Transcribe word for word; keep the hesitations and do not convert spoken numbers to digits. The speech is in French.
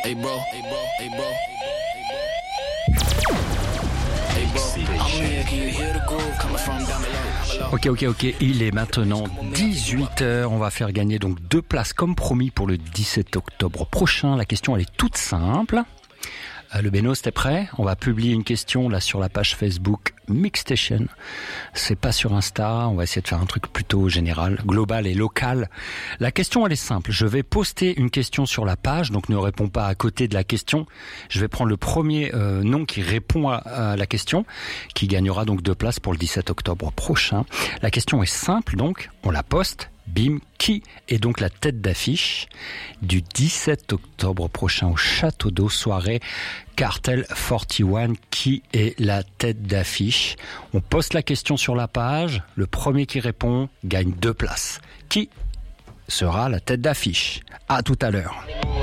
Hey bro, hey bro, hey bro. Hey bro, I'm here, can you hear the groove coming from down below? Ok, ok, ok, il est maintenant dix-huit heures, on va faire gagner donc deux places comme promis pour le dix-sept octobre prochain. La question elle est toute simple. Le Bénos, t'es prêt? On va publier une question là sur la page Facebook Mixstation. C'est pas sur Insta, on va essayer de faire un truc plutôt général, global et local. La question elle est simple, je vais poster une question sur la page, donc ne réponds pas à côté de la question. Je vais prendre le premier euh, nom qui répond à, à la question, qui gagnera donc deux places pour le dix-sept octobre prochain. La question est simple donc, on la poste. Bim, qui est donc la tête d'affiche du dix-sept octobre prochain au Château d'Eau, soirée Cartel quarante et un? Qui est la tête d'affiche? On poste la question sur la page, le premier qui répond gagne deux places. Qui sera la tête d'affiche? À tout à l'heure.